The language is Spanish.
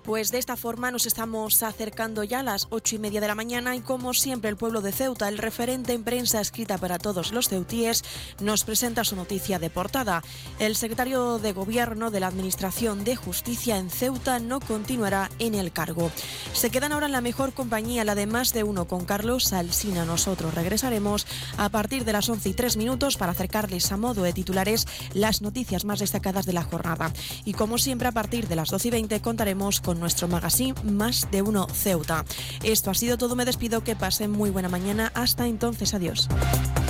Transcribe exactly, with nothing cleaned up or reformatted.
Pues de esta forma nos estamos acercando ya a las ocho y media de la mañana y como siempre el pueblo de Ceuta, el referente en prensa escrita para todos los ceutíes, nos presenta su noticia de portada. El secretario de Gobierno de la Administración de Justicia en Ceuta no continuará en el cargo. Se quedan ahora en la mejor compañía, la de Más de Uno, con Carlos Alsina. Nosotros regresaremos a partir de las once y tres minutos para acercarles a modo de titulares las noticias más destacadas de la jornada. Y como siempre, a partir de las doce y veinte contaremos con nuestro magazine Más de Uno Ceuta. Esto ha sido todo, me despido, que pasen muy buena mañana, hasta entonces, adiós.